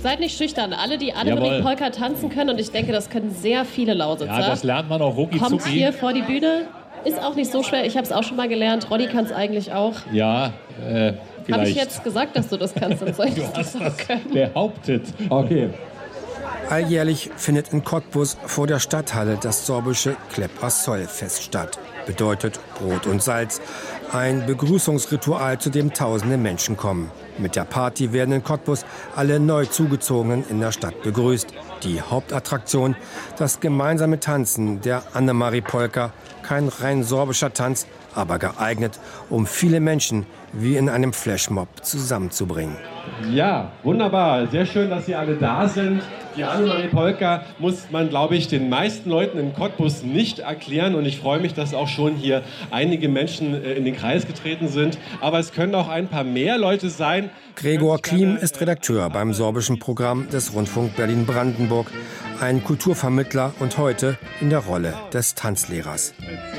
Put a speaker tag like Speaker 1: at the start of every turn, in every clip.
Speaker 1: Seid nicht schüchtern. Alle, die Annemarie-Polka tanzen können, und ich denke, das können sehr viele Lausitzer.
Speaker 2: Ja, das lernt man auch rucki
Speaker 1: Kommt hier vor die Bühne. Ist auch nicht so schwer. Ich habe es auch schon mal gelernt. Ronny kann es eigentlich auch.
Speaker 2: Ja, vielleicht.
Speaker 1: Habe ich jetzt gesagt, dass du das kannst? Dann soll ich das auch können.
Speaker 2: Behauptet. Okay.
Speaker 3: Alljährlich findet in Cottbus vor der Stadthalle das sorbische Klepp-Assol-Fest statt. Bedeutet Brot und Salz. Ein Begrüßungsritual, zu dem tausende Menschen kommen. Mit der Party werden in Cottbus alle neu Zugezogenen in der Stadt begrüßt. Die Hauptattraktion, das gemeinsame Tanzen der Annemarie-Polka. Kein rein sorbischer Tanz, aber geeignet, um viele Menschen wie in einem Flashmob zusammenzubringen.
Speaker 4: Ja, wunderbar. Sehr schön, dass Sie alle da sind. Die Annemarie-Polka muss man, glaube ich, den meisten Leuten in Cottbus nicht erklären. Und ich freue mich, dass auch schon hier einige Menschen in den Kreis getreten sind. Aber es können auch ein paar mehr Leute sein.
Speaker 3: Gregor Klim ist Redakteur beim sorbischen Programm des Rundfunk Berlin-Brandenburg. Ein Kulturvermittler und heute in der Rolle des Tanzlehrers.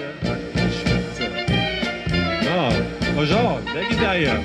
Speaker 4: Ja, Frau Jean, wer geht da hier?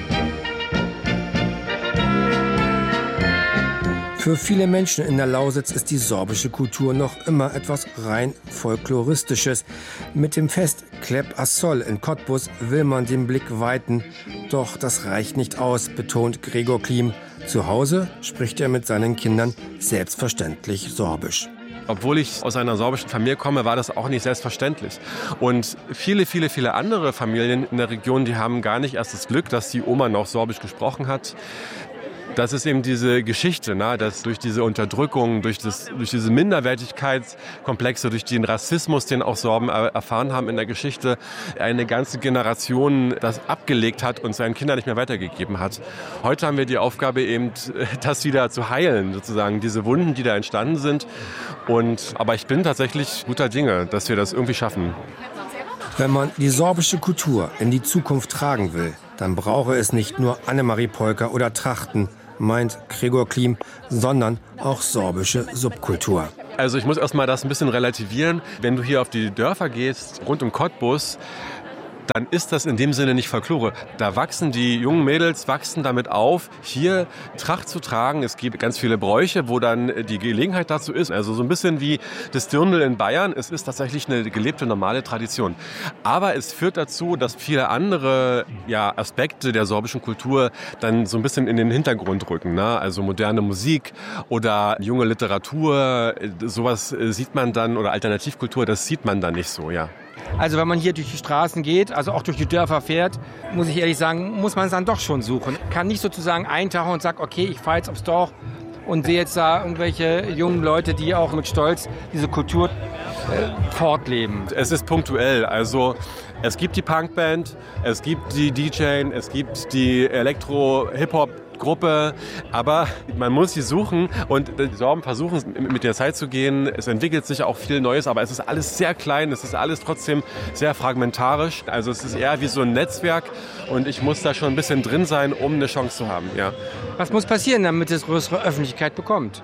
Speaker 3: Für viele Menschen in der Lausitz ist die sorbische Kultur noch immer etwas rein Folkloristisches. Mit dem Fest Klepp-Assol in Cottbus will man den Blick weiten. Doch das reicht nicht aus, betont Gregor Klim. Zu Hause spricht er mit seinen Kindern selbstverständlich Sorbisch.
Speaker 4: Obwohl ich aus einer sorbischen Familie komme, war das auch nicht selbstverständlich. Und viele andere Familien in der Region, die haben gar nicht erst das Glück, dass die Oma noch Sorbisch gesprochen hat. Das ist eben diese Geschichte, dass durch diese Unterdrückung, durch diese Minderwertigkeitskomplexe, durch den Rassismus, den auch Sorben erfahren haben in der Geschichte, eine ganze Generation das abgelegt hat und seinen Kindern nicht mehr weitergegeben hat. Heute haben wir die Aufgabe eben, das wieder zu heilen, sozusagen, diese Wunden, die da entstanden sind. Aber ich bin tatsächlich guter Dinge, dass wir das irgendwie schaffen.
Speaker 3: Wenn man die sorbische Kultur in die Zukunft tragen will, dann brauche es nicht nur Annemarie-Polka oder Trachten, meint Gregor Klim, sondern auch sorbische Subkultur.
Speaker 4: Also ich muss erst mal das ein bisschen relativieren. Wenn du hier auf die Dörfer gehst, rund um Cottbus, dann ist das in dem Sinne nicht Folklore. Da wachsen die jungen Mädels damit auf, hier Tracht zu tragen. Es gibt ganz viele Bräuche, wo dann die Gelegenheit dazu ist. Also so ein bisschen wie das Dirndl in Bayern. Es ist tatsächlich eine gelebte, normale Tradition. Aber es führt dazu, dass viele andere Aspekte der sorbischen Kultur dann so ein bisschen in den Hintergrund rücken. Also moderne Musik oder junge Literatur, sowas sieht man dann, oder Alternativkultur, das sieht man dann nicht so, ja.
Speaker 5: Also wenn man hier durch die Straßen geht, also auch durch die Dörfer fährt, muss ich ehrlich sagen, muss man es dann doch schon suchen. Kann nicht sozusagen eintauchen und sagen, okay, ich fahre jetzt aufs Dorf und sehe jetzt da irgendwelche jungen Leute, die auch mit Stolz diese Kultur fortleben.
Speaker 4: Es ist punktuell, also es gibt die Punkband, es gibt die DJ, es gibt die Elektro-Hip-Hop-Gruppe, aber man muss sie suchen und die Sorben versuchen mit der Zeit zu gehen. Es entwickelt sich auch viel Neues, aber es ist alles sehr klein, es ist alles trotzdem sehr fragmentarisch. Also es ist eher wie so ein Netzwerk und ich muss da schon ein bisschen drin sein, um eine Chance zu haben. Ja.
Speaker 5: Was muss passieren, damit es größere Öffentlichkeit bekommt?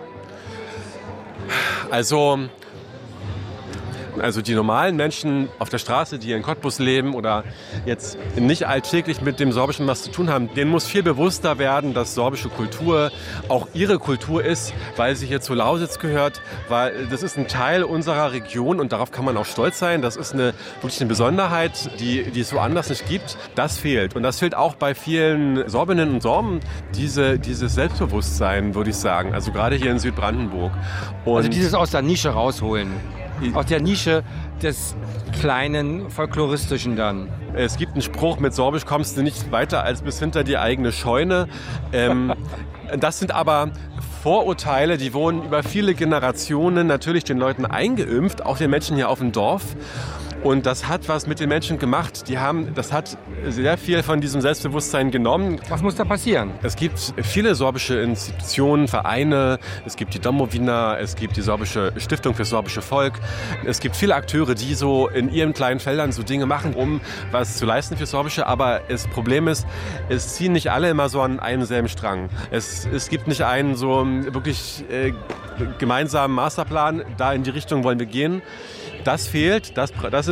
Speaker 4: Also die normalen Menschen auf der Straße, die in Cottbus leben oder jetzt nicht alltäglich mit dem Sorbischen was zu tun haben, denen muss viel bewusster werden, dass sorbische Kultur auch ihre Kultur ist, weil sie hier zu Lausitz gehört, weil das ist ein Teil unserer Region und darauf kann man auch stolz sein. Das ist wirklich eine Besonderheit, die es so anders nicht gibt. Das fehlt und das fehlt auch bei vielen Sorbinnen und Sorben, dieses Selbstbewusstsein, würde ich sagen, also gerade hier in Südbrandenburg. Und
Speaker 5: also dieses aus der Nische rausholen. Aus der Nische des kleinen Folkloristischen dann.
Speaker 4: Es gibt einen Spruch, mit Sorbisch kommst du nicht weiter als bis hinter die eigene Scheune. Das sind aber Vorurteile, die wurden über viele Generationen natürlich den Leuten eingeimpft, auch den Menschen hier auf dem Dorf. Und das hat was mit den Menschen gemacht. Das hat sehr viel von diesem Selbstbewusstsein genommen.
Speaker 5: Was muss da passieren?
Speaker 4: Es gibt viele sorbische Institutionen, Vereine. Es gibt die Domowina, es gibt die sorbische Stiftung fürs sorbische Volk. Es gibt viele Akteure, die so in ihren kleinen Feldern so Dinge machen, um was zu leisten fürs Sorbische. Aber das Problem ist, es ziehen nicht alle immer so an einem selben Strang. Es gibt nicht einen so wirklich gemeinsamen Masterplan. Da in die Richtung wollen wir gehen. Das fehlt, das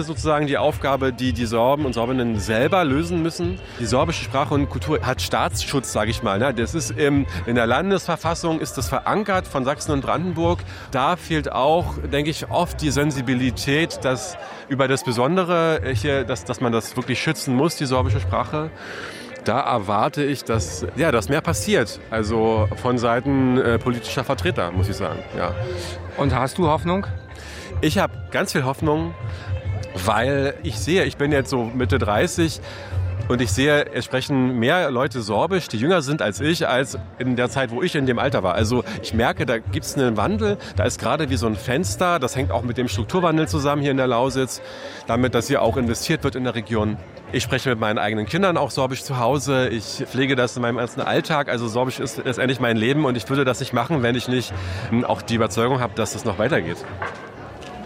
Speaker 4: ist sozusagen die Aufgabe, die die Sorben und Sorbinnen selber lösen müssen. Die sorbische Sprache und Kultur hat Staatsschutz, sage ich mal. Das ist in der Landesverfassung ist das verankert von Sachsen und Brandenburg. Da fehlt auch, denke ich, oft die Sensibilität, dass über das Besondere hier, dass man das wirklich schützen muss, die sorbische Sprache. Da erwarte ich, dass mehr passiert. Also von Seiten politischer Vertreter, muss ich sagen. Ja.
Speaker 5: Und hast du Hoffnung?
Speaker 4: Ich habe ganz viel Hoffnung, weil ich bin jetzt so Mitte 30 und ich sehe, es sprechen mehr Leute Sorbisch, die jünger sind als ich, als in der Zeit, wo ich in dem Alter war. Also ich merke, da gibt es einen Wandel, da ist gerade wie so ein Fenster, das hängt auch mit dem Strukturwandel zusammen hier in der Lausitz, damit, dass hier auch investiert wird in der Region. Ich spreche mit meinen eigenen Kindern auch Sorbisch zu Hause. Ich pflege das in meinem ganzen Alltag. Also Sorbisch ist letztendlich mein Leben und ich würde das nicht machen, wenn ich nicht auch die Überzeugung habe, dass es noch weitergeht.